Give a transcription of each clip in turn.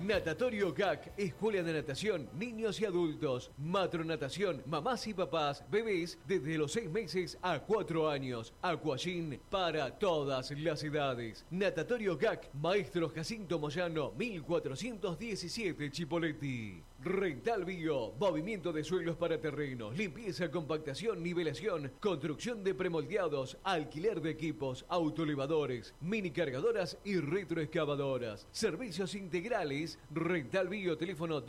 Natatorio GAC, Escuela de Natación, niños y adultos. Matronatación, mamás y papás, bebés desde los 6 meses a 4 años. Aquagym para todas las edades. Natatorio GAC, Maestro Jacinto Moyano, 1417 Chipoleti. Rental Bio, movimiento de suelos para terrenos, limpieza, compactación, nivelación, construcción de premoldeados, alquiler de equipos, autoelevadores, mini cargadoras y retroexcavadoras. Servicios integrales. Rental Bio, teléfono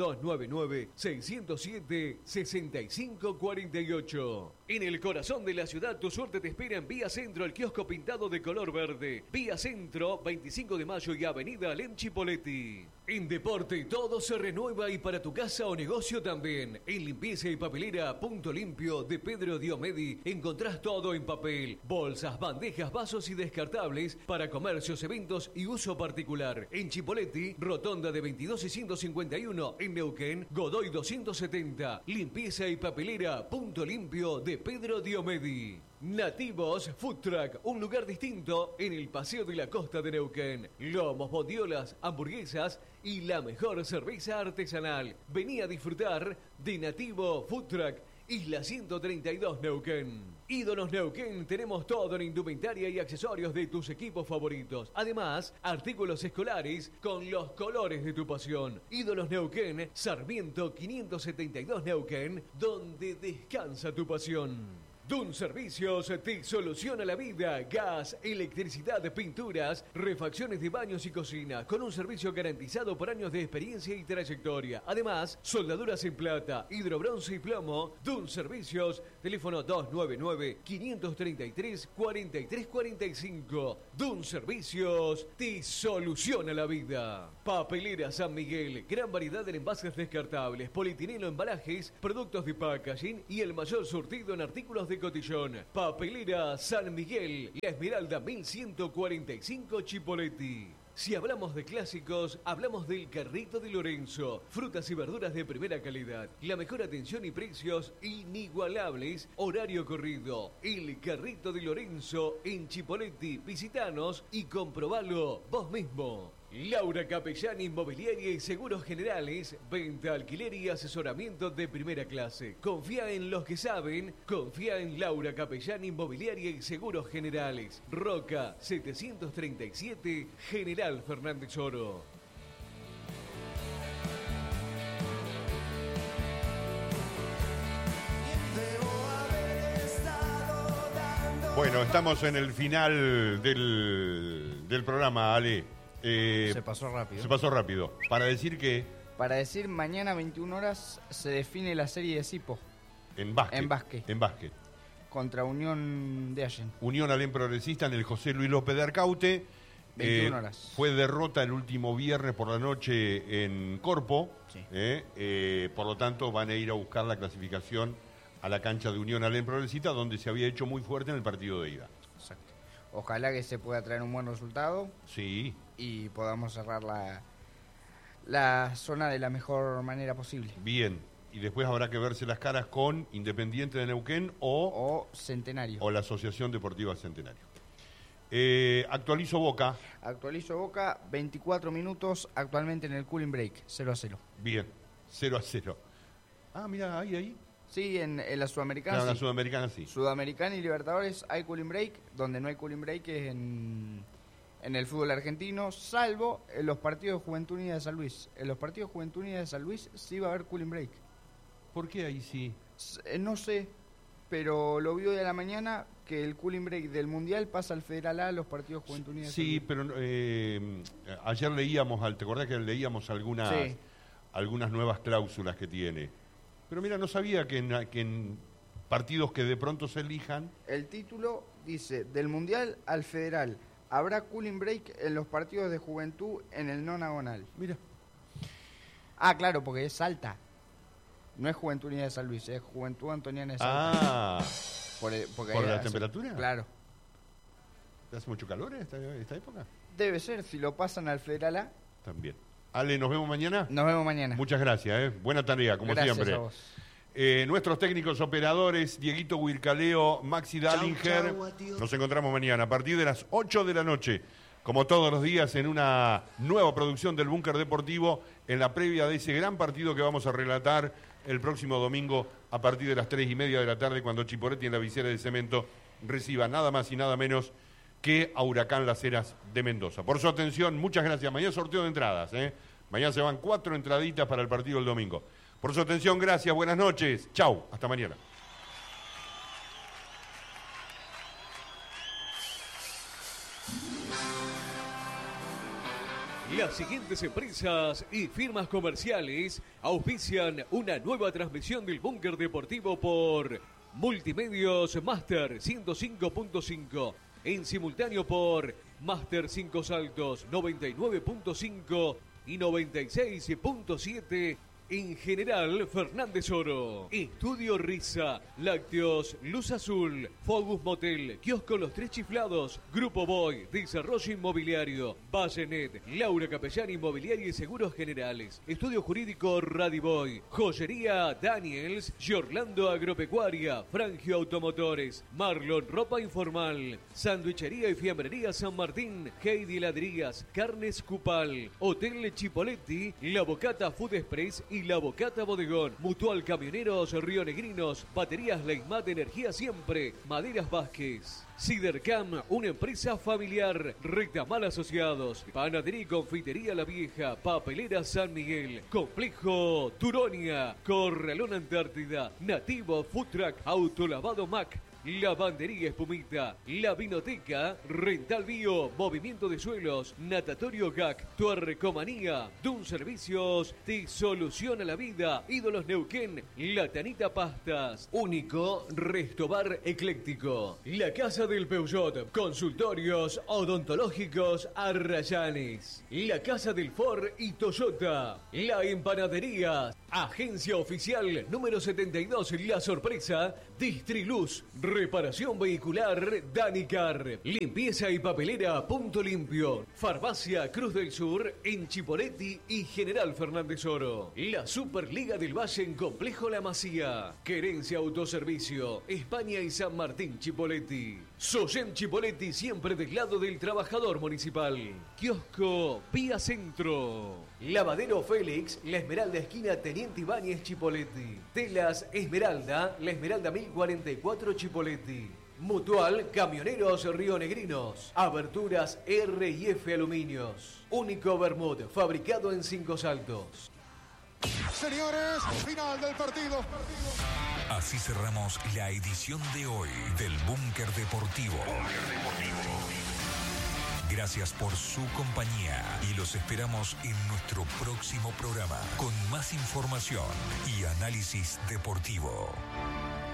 299-607-6548. En el corazón de la ciudad, tu suerte te espera en Vía Centro, el kiosco pintado de color verde. Vía Centro, 25 de mayo y Avenida Alem Chipoleti. En deporte todo se renueva y para tu casa o negocio también. En limpieza y papelera Punto Limpio de Pedro Diomedi encontrás todo en papel. Bolsas, bandejas, vasos y descartables para comercios, eventos y uso particular. En Chipoleti, Rotonda de 22 y 151. En Neuquén, Godoy 270. Limpieza y papelera Punto Limpio de Pedro Diomedi. Nativos Food Truck, un lugar distinto en el Paseo de la Costa de Neuquén. Lomos, bondiolas, hamburguesas y la mejor cerveza artesanal. Vení a disfrutar de Nativo Food Truck, Isla 132 Neuquén. Ídolos Neuquén, tenemos todo en indumentaria y accesorios de tus equipos favoritos. Además, artículos escolares con los colores de tu pasión. Ídolos Neuquén, Sarmiento 572 Neuquén, donde descansa tu pasión. Dun Servicios te soluciona la vida. Gas, electricidad, pinturas, refacciones de baños y cocina, con un servicio garantizado por años de experiencia y trayectoria. Además, soldaduras en plata, hidrobronce y plomo. Dun Servicios, teléfono 299-533-4345. Dun Servicios te soluciona la vida. Papelera San Miguel, gran variedad en envases descartables, polietileno, embalajes, productos de packaging y el mayor surtido en artículos de cotillón. Papelera San Miguel, La Esmeralda 1145 Chipoleti. Si hablamos de clásicos, hablamos del Carrito de Lorenzo. Frutas y verduras de primera calidad. La mejor atención y precios inigualables. Horario corrido. El Carrito de Lorenzo en Chipoleti. Visitanos y comprobalo vos mismo. Laura Capellán, Inmobiliaria y Seguros Generales. Venta, alquiler y asesoramiento de primera clase. Confía en los que saben. Confía en Laura Capellán, Inmobiliaria y Seguros Generales. Roca 737, General Fernández Oro. Bueno, estamos en el final del programa, Ale. Se pasó rápido. Se pasó rápido. Para decir que... Para decir, mañana 21 horas se define la serie de Sipo. En básquet. En básquet. Contra Unión de Allen. Unión Alem Progresista en el José Luis López de Arcaute. 21 horas. Fue derrota el último viernes por la noche en Corpo. Sí. Por lo tanto, van a ir a buscar la clasificación a la cancha de Unión Alem Progresista, donde se había hecho muy fuerte en el partido de ida. Exacto. Ojalá que se pueda traer un buen resultado. Sí. Y podamos cerrar la zona de la mejor manera posible. Bien. Y después habrá que verse las caras con Independiente de Neuquén o Centenario. O la Asociación Deportiva Centenario. Actualizo Boca. 24 minutos actualmente en el cooling break, 0-0. Bien, 0-0. Ah, mira, ahí. Sí, en la Sudamericana. Claro, sí. la Sudamericana sí. Sudamericana y Libertadores hay cooling break. Donde no hay cooling break es en el fútbol argentino, salvo en los partidos de Juventud Unida de San Luis. En los partidos de Juventud Unida de San Luis sí va a haber cooling break. ¿Por qué ahí sí? No sé, pero lo vi hoy a la mañana que el cooling break del Mundial pasa al Federal A, los partidos de Juventud Unida de San Luis. Sí, pero ayer leíamos, ¿te acordás que leíamos algunas nuevas cláusulas que tiene? Pero mira, no sabía que en partidos que de pronto se elijan... El título dice, del Mundial al Federal, habrá cooling break en los partidos de Juventud en el nonagonal. Mira. Ah, claro, porque es Salta. No es Juventud Unida de San Luis, es Juventud Antoniana de Salta. Ah, ¿por la hace, temperatura? Claro. ¿Te hace mucho calor esta época? Debe ser, si lo pasan al Federal A. También. Ale, ¿nos vemos mañana? Nos vemos mañana. Muchas gracias, buena tarea, como gracias siempre. A vos. Nuestros técnicos operadores, Dieguito Huircaleo, Maxi Dallinger. Nos encontramos mañana a partir de las 8 de la noche como todos los días, en una nueva producción del Búnker Deportivo, en la previa de ese gran partido que vamos a relatar el próximo domingo a partir de las 3:30 de la tarde, cuando Chipoleti en la visera de Cemento reciba nada más y nada menos que a Huracán Las Heras de Mendoza. Por su atención, muchas gracias. Mañana sorteo de entradas, Mañana se van 4 entraditas para el partido del domingo. Por su atención, gracias, buenas noches. Chau, hasta mañana. Las siguientes empresas y firmas comerciales auspician una nueva transmisión del Búnker Deportivo por Multimedios Master 105.5, en simultáneo por Master 5 Saltos 99.5 y 96.7. En general, Fernández Oro. Estudio Risa, Lácteos, Luz Azul, Focus Motel, Kiosco Los Tres Chiflados, Grupo Boy, Desarrollo Inmobiliario, Vallenet, Laura Capellán Inmobiliaria y Seguros Generales, Estudio Jurídico Radiboy, Joyería Daniels, Giorlando Agropecuaria, Frangio Automotores, Marlon Ropa Informal, Sandwichería y Fiambrería San Martín, Heidi Heladerías, Carnes Cupal, Hotel Chipoleti, La Bocata Food Express y La Bocata Bodegón, Mutual Camioneros Rionegrinos, Baterías Leitmat Energía Siempre, Maderas Vázquez, Cidercam, una empresa familiar, Rectamal Asociados, Panadería y Confitería La Vieja, Papelera San Miguel, Complejo Turonia, Corralón Antártida, Nativo Food Truck, Autolavado Mac, Lavandería Espumita, La Vinoteca, Rental Bio, Movimiento de Suelos, Natatorio GAC, Tuercomanía, Dun Servicios, te soluciona la vida, Ídolos Neuquén, La Tanita Pastas, Único Restobar Ecléctico, La Casa del Peugeot, Consultorios Odontológicos Arrayanes, La Casa del Ford y Toyota, La Empanadería, Agencia Oficial número 72, La Sorpresa, Distriluz, Reparación Vehicular Danicar, Limpieza y Papelera Punto Limpio, Farmacia Cruz del Sur en Chipoleti y General Fernández Oro, la Superliga del Valle en Complejo La Masía, Querencia Autoservicio, España y San Martín Chipoleti, Soyem Chipoleti siempre del lado del trabajador municipal, Kiosco Vía Centro, Lavadero Félix, La Esmeralda esquina Teniente Ibáñez Chipoleti, Telas Esmeralda, La Esmeralda 1044 Chipoleti, Mutual Camioneros Rionegrinos, Aberturas R&F Aluminios, Único Bermud, fabricado en 5 Saltos. Señores, final del partido. Así cerramos la edición de hoy del Búnker Deportivo. Gracias por su compañía y los esperamos en nuestro próximo programa con más información y análisis deportivo.